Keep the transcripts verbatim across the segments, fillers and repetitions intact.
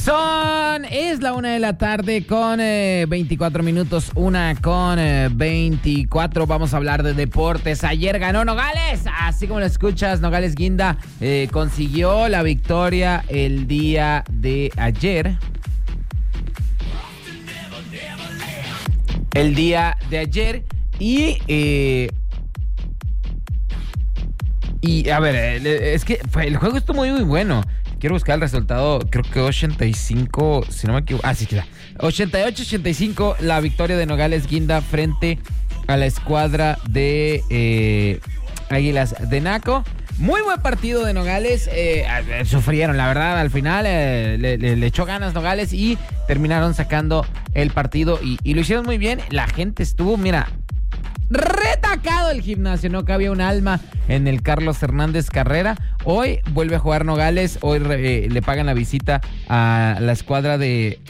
Son, es la una de la tarde con eh, veinticuatro minutos, una con eh, veinticuatro. Vamos a hablar de deportes. Ayer ganó Nogales, así como lo escuchas, Nogales Guinda eh, consiguió la victoria el día de ayer. El día de ayer y... Eh, y a ver, es que fue, el juego estuvo muy, muy bueno. Quiero buscar el resultado, creo que ochenta y cinco, si no me equivoco. Ah, sí, queda. ochenta y ocho a ochenta y cinco la victoria de Nogales Guinda frente a la escuadra de eh, Águilas de Naco. Muy buen partido de Nogales. Eh, sufrieron, la verdad, al final eh, le, le, le echó ganas Nogales y terminaron sacando el partido. Y, y lo hicieron muy bien. La gente estuvo, mira... retacado el gimnasio, no cabía un alma en el Carlos Hernández Carrera. Hoy vuelve a jugar Nogales, hoy eh, le pagan la visita a la escuadra de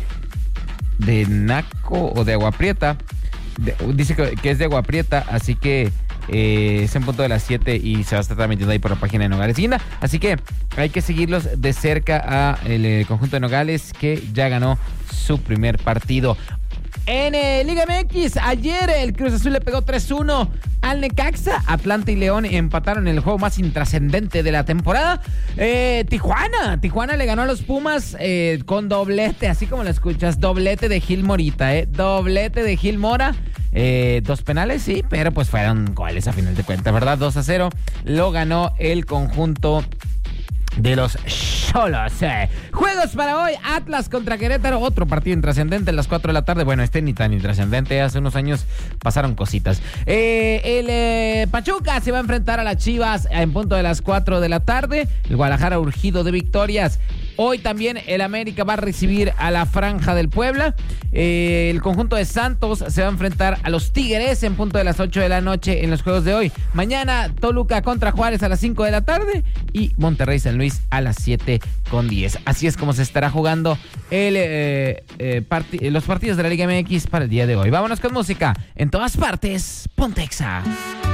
de Naco o de Agua Prieta. De, dice que, que es de Agua Prieta, así que eh, es en punto de las siete y se va a estar transmitiendo ahí por la página de Nogales Guinda. Así que hay que seguirlos de cerca a el eh, conjunto de Nogales, que ya ganó su primer partido. En eh, Liga M X, ayer el Cruz Azul le pegó tres uno al Necaxa. Atlanta y León empataron en el juego más intrascendente de la temporada. Eh, Tijuana, Tijuana le ganó a los Pumas eh, con doblete, así como lo escuchas, doblete de Gil Morita, eh, doblete de Gil Mora. Eh, dos penales, sí, pero pues fueron goles a final de cuentas, ¿verdad? dos a cero lo ganó el conjunto de los Xolos. Eh. Juegos para hoy: Atlas contra Querétaro, otro partido intrascendente a las cuatro de la tarde. Bueno, este ni tan intrascendente, hace unos años pasaron cositas. Eh, el eh, Pachuca se va a enfrentar a las Chivas en punto de las cuatro de la tarde. El Guadalajara urgido de victorias. Hoy también el América va a recibir a la Franja del Puebla. Eh, el conjunto de Santos se va a enfrentar a los Tigres en punto de las ocho de la noche en los juegos de hoy. Mañana Toluca contra Juárez a las cinco de la tarde y Monterrey San Luis a las siete con diez. Así es como se estará jugando el, eh, eh, part- los partidos de la Liga M X para el día de hoy. Vámonos con música. En todas partes, Pontexa.